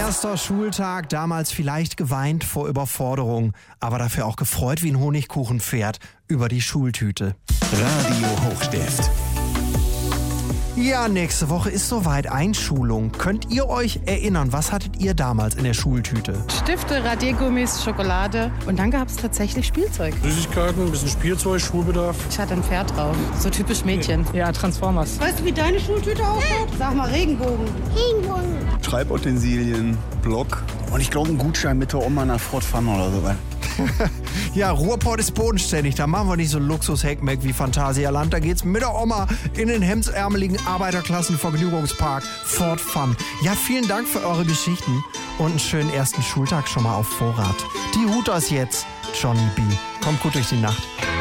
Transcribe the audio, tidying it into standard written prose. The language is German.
Erster Schultag, damals vielleicht geweint vor Überforderung, aber dafür auch gefreut wie ein Honigkuchenpferd über die Schultüte. Radio Hochstift. Ja, nächste Woche ist soweit Einschulung. Könnt ihr euch erinnern, was hattet ihr damals in der Schultüte? Stifte, Radiergummis, Schokolade und dann gab es tatsächlich Spielzeug. Süßigkeiten, ein bisschen Spielzeug, Schulbedarf. Ich hatte ein Pferd drauf, so typisch Mädchen. Ja, Transformers. Weißt du, wie deine Schultüte ausschaut? Sag mal, Regenbogen. Schreibutensilien, Block und ich glaube einen Gutschein mit der Oma nach Fort Fun oder so. Ja, Ruhrpott ist bodenständig. Da machen wir nicht so Luxus-Heckmeck wie Phantasialand. Da geht's mit der Oma in den hemdsärmeligen Arbeiterklassen-Vergnügungspark Fort Fun. Ja, vielen Dank für eure Geschichten und einen schönen ersten Schultag schon mal auf Vorrat. Die Hooters jetzt, Johnny B. Kommt gut durch die Nacht.